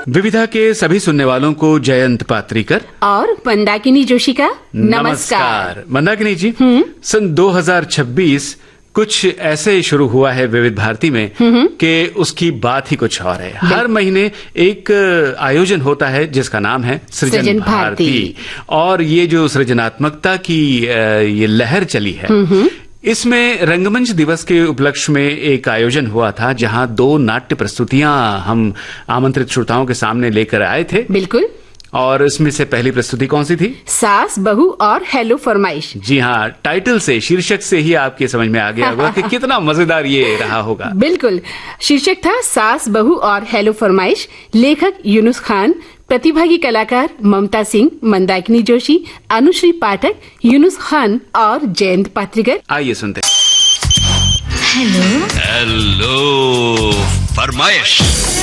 विविधा के सभी सुनने वालों को जयंत पात्रीकर और मंदाकिनी जोशी का नमस्कार। मंदाकिनी जी, सन 2026 कुछ ऐसे शुरू हुआ है विविध भारती में कि उसकी बात ही कुछ और है। हर महीने एक आयोजन होता है जिसका नाम है सृजन भारती। और ये जो सृजनात्मकता की ये लहर चली है, इसमें रंगमंच दिवस के उपलक्ष्य में एक आयोजन हुआ था जहां 2 नाट्य प्रस्तुतियां हम आमंत्रित श्रोताओं के सामने लेकर आए थे। बिल्कुल। और इसमें से पहली प्रस्तुति कौन सी थी? सास बहू और हेलो फरमाइश। जी हाँ, टाइटल से, शीर्षक से ही आपके समझ में आ गया होगा कि कितना मजेदार ये रहा होगा। बिल्कुल। शीर्षक था सास बहू और हेलो फरमाइश। लेखक यूनुस खान, प्रतिभागी कलाकार ममता सिंह, मंदाकिनी जोशी, अनुश्री पाठक, यूनुस खान और जयंत पात्रीकर। आइए सुनते। हेलो फरमाइश।